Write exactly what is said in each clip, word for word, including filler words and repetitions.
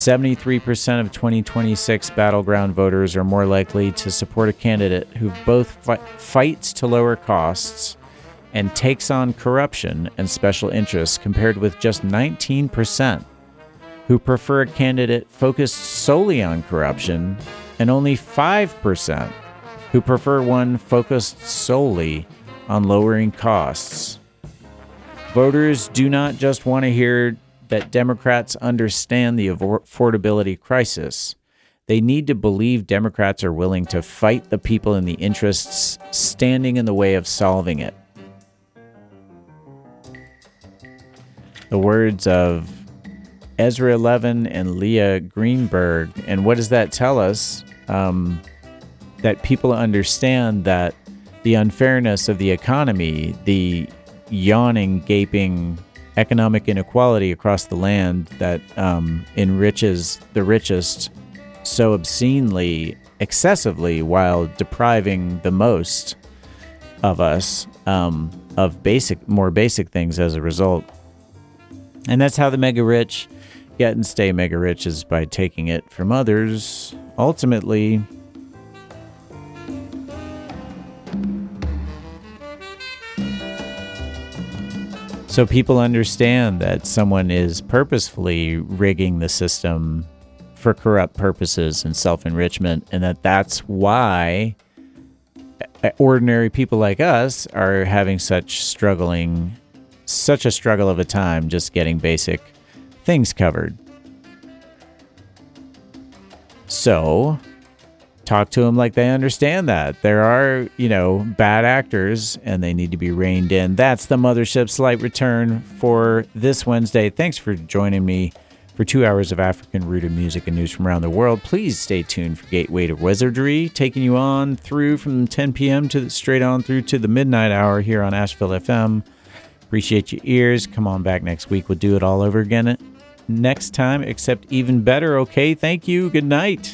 seventy-three percent of twenty twenty-six battleground voters are more likely to support a candidate who both fi- fights to lower costs and takes on corruption and special interests, compared with just nineteen percent who prefer a candidate focused solely on corruption, and only five percent who prefer one focused solely on lowering costs. Voters do not just want to hear that Democrats understand the affordability crisis. They need to believe Democrats are willing to fight the people and the interests standing in the way of solving it. The words of Ezra Levin and Leah Greenberg. And what does that tell us? Um, that people understand that the unfairness of the economy, the yawning, gaping economic inequality across the land that um, enriches the richest so obscenely, excessively, while depriving the most of us um, of basic, more basic things as a result. And that's how the mega rich get and stay mega rich, is by taking it from others. Ultimately, so people understand that someone is purposefully rigging the system for corrupt purposes and self-enrichment, and that that's why ordinary people like us are having such struggling, such a struggle of a time just getting basic things covered. So talk to them like they understand that. There are, you know, bad actors and they need to be reined in. That's the Mothership Slight Return for this Wednesday. Thanks for joining me for two hours of African-rooted music and news from around the world. Please stay tuned for Gateway to Wizardry, taking you on through from ten p.m. to straight on through to the midnight hour here on Asheville F M. Appreciate your ears. Come on back next week. We'll do it all over again next time, except even better. Okay, thank you. Good night.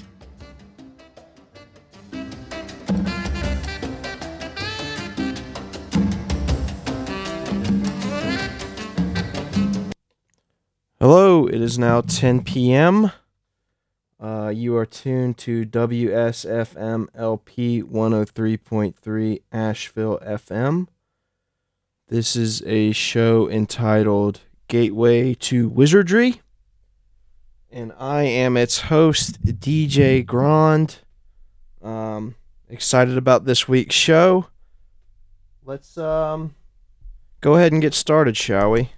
Hello, it is now ten p.m. Uh, you are tuned to W S F M L P one oh three point three Asheville F M. This is a show entitled Gateway to Wizardry, and I am its host, D J Grand. Um, excited about this week's show. Let's um go ahead and get started, shall we?